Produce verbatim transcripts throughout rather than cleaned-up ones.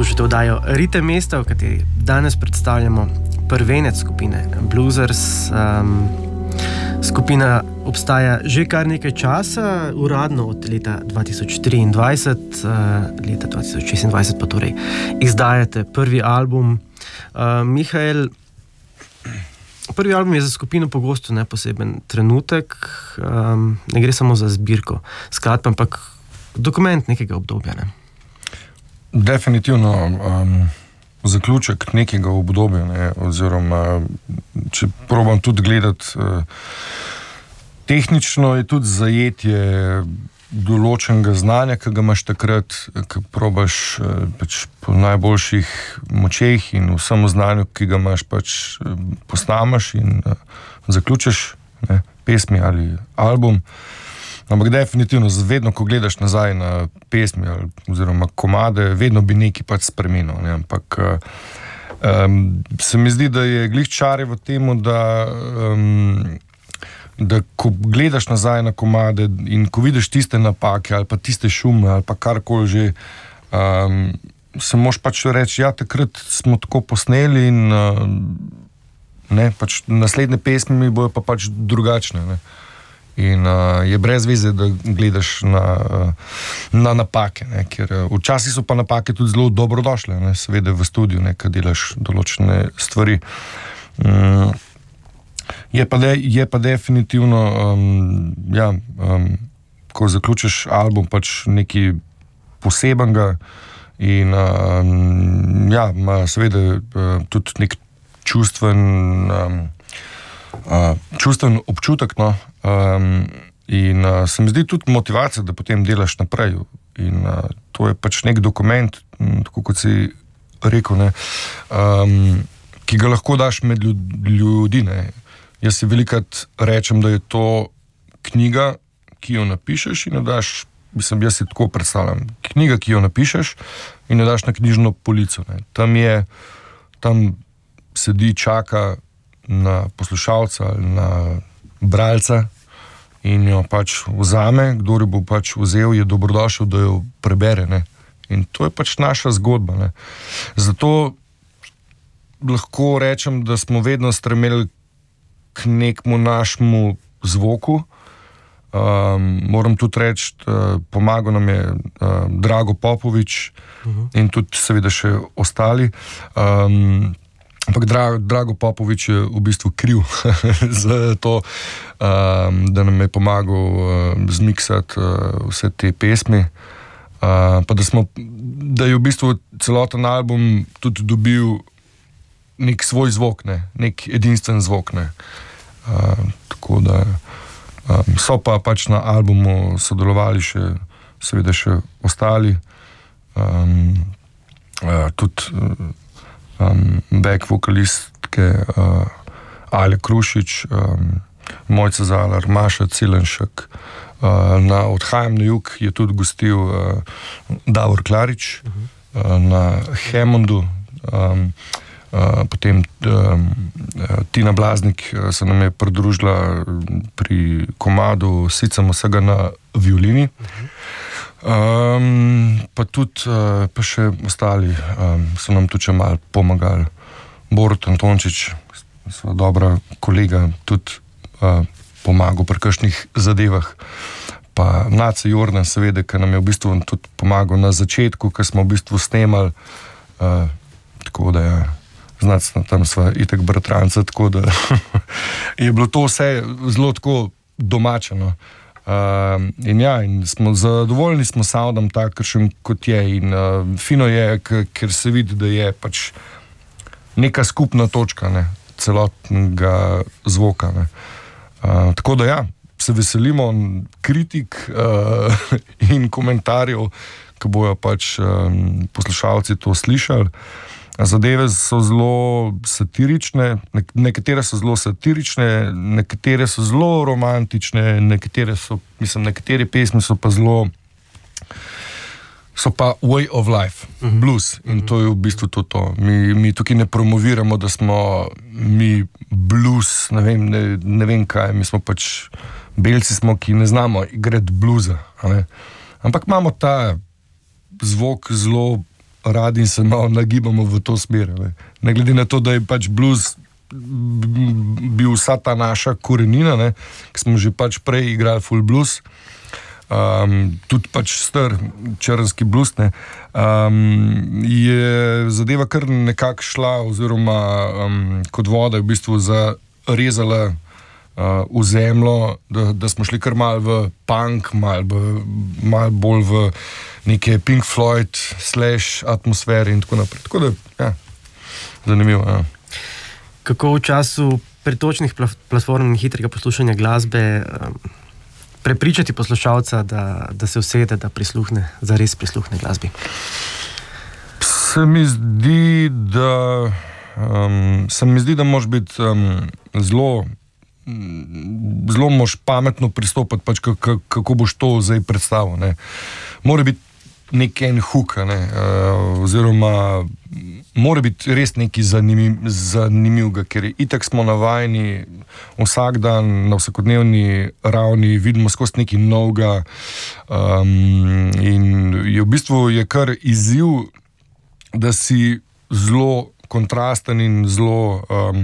Poslušate oddajo Ritem mesta, v kateri danes predstavljamo prvenec skupine Bluesers. Um, skupina obstaja že kar nekaj časa, uradno od leta dva tisoč triindvajset, uh, leta dva tisoč šestindvajset pa torej izdajate prvi album. Uh, Mihael, prvi album je za skupino pogosto neposeben trenutek, um, ne gre samo za zbirko skladb, ampak dokument nekega obdobja, ne? Definitivno um, zaključek nekega obdobja, ne, oziroma če probam tudi gledati, uh, tehnično je tudi zajetje določenega znanja, ki ga imaš takrat, ki probaš uh, pač po najboljših močeh in vsemu znanju, ki ga imaš, pač uh, posnamaš in uh, zaključiš, ne, pesmi ali album. Ampak definitivno, vedno, ko gledaš nazaj na pesmi ali, oziroma komade, vedno bi nekaj pač spremenil. Ne? Ampak um, se mi zdi, da je glih čare v temu, da, um, da ko gledaš nazaj na komade in ko vidiš tiste napake ali pa tiste šume ali pa karkoli že, um, se moš pač reči, ja, takrat smo tako posneli in uh, ne, pač naslednje pesmi bojo pa pač drugačne, ne. In uh, je brez veze, da gledaš na, uh, na napake, ne, ker uh, včasih so pa napake tudi zelo dobrodošle, ne, seveda v studiu, ne, kad delaš določene stvari. Um, je, pa de, je pa definitivno, um, ja, um, ko zaključiš album, pač nekaj posebenega in um, ja, ima seveda uh, tudi nek čustven um, Uh, čustven občutek, no, um, in uh, se mi zdi tudi motivacija, da potem delaš naprej. In uh, to je pač nek dokument, m, tako kot si rekel, ne, um, ki ga lahko daš med ljudi, ne. Jaz si velikrat rečem, da je to knjiga, ki jo napišeš in jo daš, mislim, jaz si tako predstavljam, knjiga, ki jo napišeš in jo daš na knjižno polico, ne. Tam je, tam sedi, čaka na poslušalca ali na bralca in jo pač vzame, kdor jo bo pač vzel, je dobrodošel, da jo prebere, ne. In to je pač naša zgodba, ne. Zato lahko rečem, da smo vedno stremeli k nekmu našemu zvoku. Um, moram tudi reči, da pomagal nam je uh, Drago Popovič uh-huh. in tudi seveda še ostali. Um, Ampak Drago, Drago Popovič je v bistvu kriv za to, um, da nam je pomagal uh, zmiksati uh, vse te pesmi. Uh, pa da, smo, da je v bistvu celoten album tudi dobil nek svoj zvok, ne, nek edinstven zvok. Ne. Uh, tako da um, so pa pač na albumu sodelovali še, seveda še ostali. Um, uh, tudi uh, Um, back vokalistke uh, Ale Krušič, um, Mojca Zalar, Maša Cilenšek. Uh, na Odhajam na jug je tudi gostil uh, Davor Klarič, uh-huh. uh, na Hammondu. Um, uh, potem um, Tina Blaznik uh, se nam je pridružila pri komadu Sicamo vsega na violini. Uh-huh. Um, pa tudi uh, pa še ostali um, so nam tudi še malo pomagali. Borut Antončič, sva dobra kolega, tudi uh, pomagal pri kakšnih zadevah. Pa Nace Jordan, seveda, ki nam je v bistvu tudi pomagal na začetku, ko smo v bistvu snemali, uh, tako da je znacno, tam sva itak bratranca, tako da je bilo to vse zelo tako domačeno. Uh, in ja, in smo zadovoljni smo soundom takršen kot je in uh, fino je, k- ker se vidi, da je pač neka skupna točka, ne, celotnega zvoka, ne. Uh, tako da ja, se veselimo kritik uh, in komentarjev, ki bojo pač um, poslušalci to slišali. Zadeve so zelo satirične, nekatere so zelo satirične, nekatere so zelo romantične, nekatere so, mislim, nekatere pesmi so pa zelo, so pa way of life, uh-huh. blues, in to je v bistvu to to. Mi, mi tukaj ne promoviramo, da smo mi blues, ne vem, ne, ne vem kaj, mi smo pač belci smo, ki ne znamo igrati bluza, a ne? Ampak imamo ta zvok zelo radi in se malo nagibamo v to smer. Ne, ne glede na to, da je pač blues bil vsa ta naša korenina, ne, ki smo že pač prej igrali full blues, um, tudi pač star črnski blues, ne, um, je zadeva kar nekako šla, oziroma um, kot voda je v bistvu zarezala uh, v zemljo, da, da smo šli kar malo v punk, malo mal bolj v neke Pink Floyd slash atmosfere in tako naprej. Tako da, ja, zanimivo, ja. Kako v času pretočnih platform in hitrega poslušanja glasbe um, prepričati poslušalca, da, da se usede, da prisluhne, zares prisluhne glasbi? Se mi zdi, da um, se mi zdi, da moraš biti um, zelo zelo moraš pametno pristopiti, pač kako boš to zdaj predstavil, ne. Mora biti nek en huk, ne, uh, oziroma mora biti res nekaj zanimiv, zanimivega, ker itak smo navajeni vsak dan na vsakodnevni ravni, vidimo skozi nekaj novega um, in je v bistvu je kar izziv, da si zelo kontrasten in zelo um,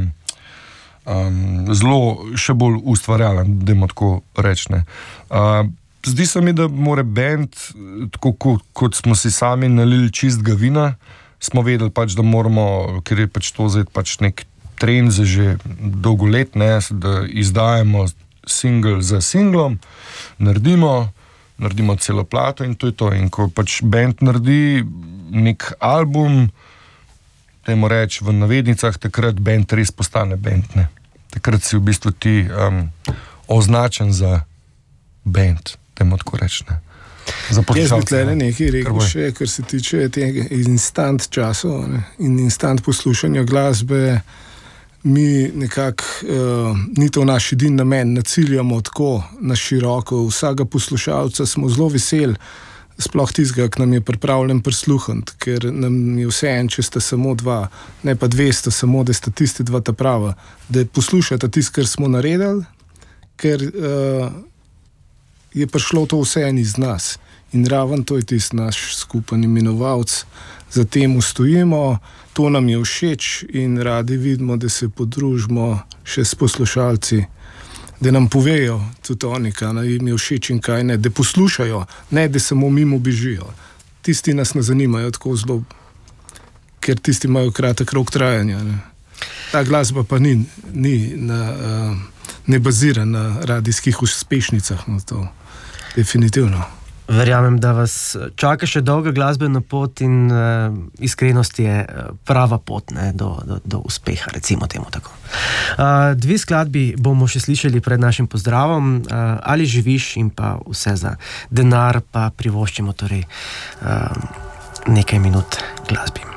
um, zelo še bolj ustvarjalen, dajmo tako reči, ne. Uh, Zdi se mi, da mora band, tako kot, kot smo si sami nalili čistega vina, smo vedeli pač, da moramo, ker je pač to zdaj pač nek trend za že dolgo let, ne, da izdajamo single za singlom, naredimo, naredimo celo plato in to je to. In ko pač band naredi nek album, dajmo reči v navednicah, takrat band res postane band, ne. Takrat si v bistvu ti um, označen za band. Temo tako reči, ne. Jaz bi tle nekaj rekel še, kar se tiče tega instant časov, ne, in instant poslušanja glasbe. Mi nekako, uh, ni to naš edin namen, naciljamo tako na široko. Vsega poslušalca smo zelo veseli, sploh tistega, ki nam je pripravljen prisluhniti, ker nam je vseeno, če sta samo dva, ne pa dvesto, samo da sta tisti dva ta prava, da poslušate tisto, kar smo naredili, ker uh, je prišlo to vse en iz nas in raven to je tisti naš skupen imenovalc, za tem ustojimo, to nam je všeč in radi vidimo, da se podružimo še s poslušalci, da nam povejo tudi oni, kaj jim je všeč in kaj ne, da poslušajo, ne da samo mimo bežijo. Tisti nas ne zanimajo tako zelo, ker tisti imajo kratek rok trajanja, ne. Ta glasba pa ni, ni na, uh, ne bazira na radijskih uspešnicah, no to. Definitivno. Verjamem, da vas čaka še dolga glasbena pot in uh, iskrenost je prava pot, ne, do, do, do uspeha, recimo temu tako. Uh, dve skladbi bomo še slišali pred našim pozdravom. Uh, Ali živiš in pa Vse za denar, pa privoščimo torej uh, nekaj minut glasbi.